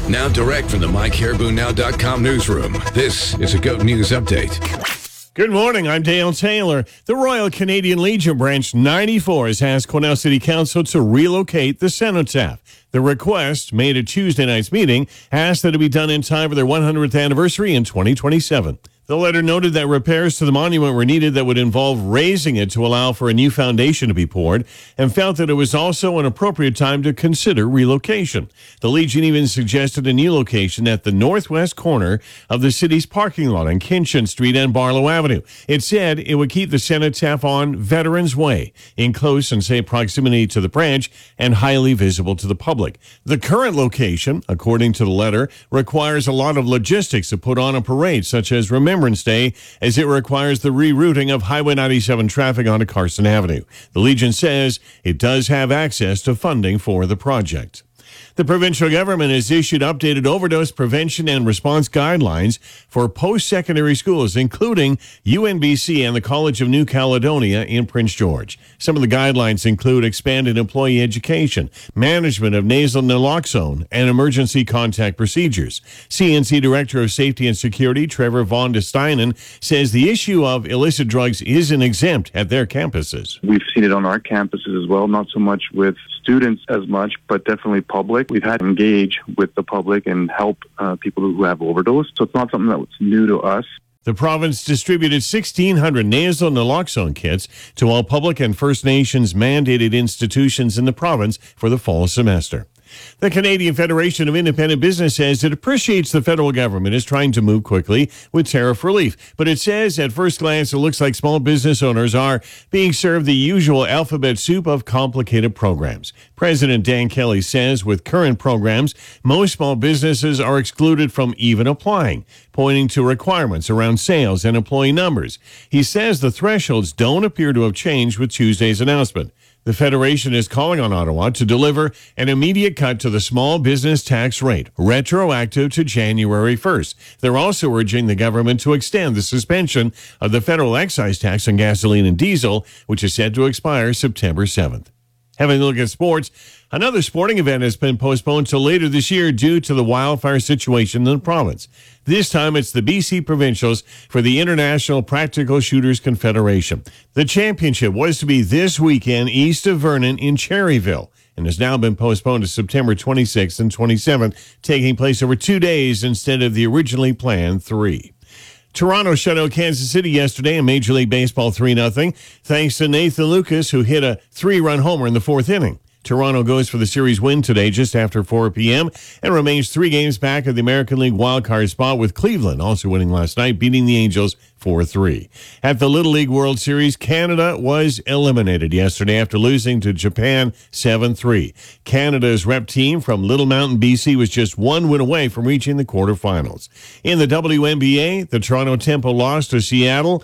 Now direct from the MyCaribouNow.com newsroom, this is a GOAT News Update. Good morning, I'm Dale Taylor. The Royal Canadian Legion Branch 94 has asked Quesnel City Council to relocate the cenotaph. The request, made at Tuesday night's meeting, asked that it be done in time for their 100th anniversary in 2027. The letter noted that repairs to the monument were needed that would involve raising it to allow for a new foundation to be poured, and felt that it was also an appropriate time to consider relocation. The Legion even suggested a new location at the northwest corner of the city's parking lot on Kinchin Street and Barlow Avenue. It said it would keep the cenotaph on Veterans Way, in close and safe proximity to the branch and highly visible to the public. The current location, according to the letter, requires a lot of logistics to put on a parade, such as Remembrance Day, as it requires the rerouting of Highway 97 traffic onto Carson Avenue. The Legion says it does have access to funding for the project. The provincial government has issued updated overdose prevention and response guidelines for post-secondary schools, including UNBC and the College of New Caledonia in Prince George. Some of the guidelines include expanded employee education, management of nasal naloxone, and emergency contact procedures. CNC Director of Safety and Security, Trevor Von de Steinen, says the issue of illicit drugs isn't exempt at their campuses. We've seen it on our campuses as well, not so much with students as much, but definitely public. We've had to engage with the public and help people who have overdosed. So it's not something that's new to us. The province distributed 1,600 nasal naloxone kits to all public and First Nations mandated institutions in the province for the fall semester. The Canadian Federation of Independent Business says it appreciates the federal government is trying to move quickly with tariff relief, but it says at first glance it looks like small business owners are being served the usual alphabet soup of complicated programs. President Dan Kelly says with current programs, most small businesses are excluded from even applying, pointing to requirements around sales and employee numbers. He says the thresholds don't appear to have changed with Tuesday's announcement. The Federation is calling on Ottawa to deliver an immediate cut to the small business tax rate, retroactive to January 1st. They're also urging the government to extend the suspension of the federal excise tax on gasoline and diesel, which is set to expire September 7th. Having a look at sports, another sporting event has been postponed till later this year due to the wildfire situation in the province. This time it's the BC Provincials for the International Practical Shooters Confederation. The championship was to be this weekend east of Vernon in Cherryville and has now been postponed to September 26th and 27th, taking place over 2 days instead of the originally planned 3. Toronto shut out Kansas City yesterday in Major League Baseball 3-0, thanks to Nathan Lucas, who hit a 3-run homer in the fourth inning. Toronto goes for the series win today just after 4 p.m. and remains 3 games back of the American League wildcard spot, with Cleveland also winning last night, beating the Angels 4-3. At the Little League World Series, Canada was eliminated yesterday after losing to Japan 7-3. Canada's rep team from Little Mountain, BC was just 1 win away from reaching the quarterfinals. In the WNBA, the Toronto Tempo lost to Seattle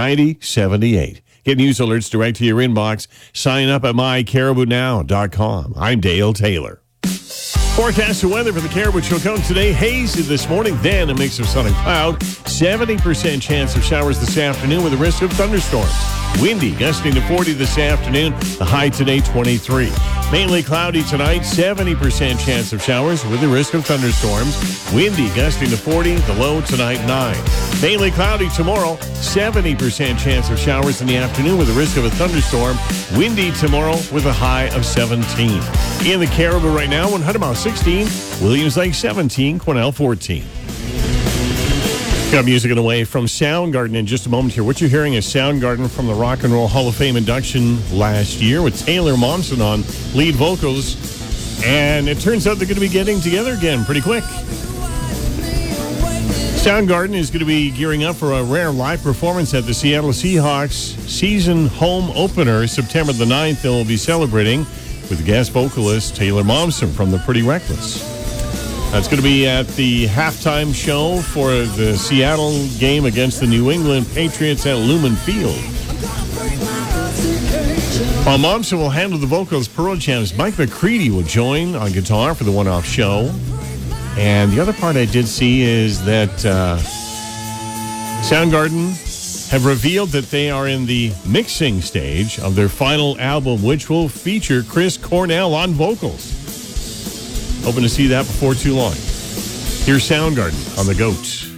90-78. Get news alerts direct to your inbox. Sign up at mycaribounow.com. I'm Dale Taylor. Forecast of weather for the Caribou Chilcotin today. Hazy this morning, then a mix of sun and cloud. 70% chance of showers this afternoon with a risk of thunderstorms. Windy, gusting to 40 this afternoon. The high today, 23. Mainly cloudy tonight. 70% chance of showers with a risk of thunderstorms. Windy, gusting to 40. The low tonight, 9. Mainly cloudy tomorrow. 70% chance of showers in the afternoon with a risk of a thunderstorm. Windy tomorrow with a high of 17. In the Caribou right now, 100 miles 16. Williams Lake 17. Quesnel 14. Got music on the way from Soundgarden in just a moment here. What you're hearing is Soundgarden from the Rock and Roll Hall of Fame induction last year with Taylor Momsen on lead vocals. And it turns out they're going to be getting together again pretty quick. Soundgarden is going to be gearing up for a rare live performance at the Seattle Seahawks season home opener September the 9th. They'll be celebrating with guest vocalist Taylor Momsen from The Pretty Reckless. That's going to be at the halftime show for the Seattle game against the New England Patriots at Lumen Field. While Momsen will handle the vocals, Pearl Jam's Mike McCready will join on guitar for the one-off show. And the other part I did see is that Soundgarden have revealed that they are in the mixing stage of their final album, which will feature Chris Cornell on vocals. Hoping to see that before too long. Here's Soundgarden on the Goat.